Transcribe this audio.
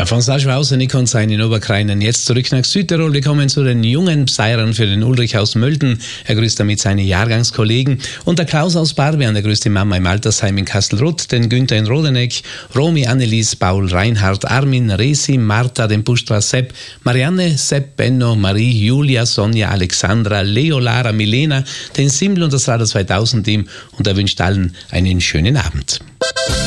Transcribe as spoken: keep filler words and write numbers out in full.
Von Saschwausen, Nikon sein in Oberkrainen. Jetzt zurück nach Südtirol. Wir kommen zu den jungen Pseirern für den Ulrich aus Mölden. Er grüßt damit seine Jahrgangskollegen. Und der Klaus aus Barbian, der grüßt die Mama im Altersheim in Kastelruth, den Günther in Rodeneck, Romy, Annelies, Paul, Reinhard, Armin, Resi, Martha, den Puschtra Sepp, Marianne, Sepp, Benno, Marie, Julia, Sonja, Alexandra, Leo, Lara, Milena, den Simmel und das Radar zweitausend Team. Und er wünscht allen einen schönen Abend.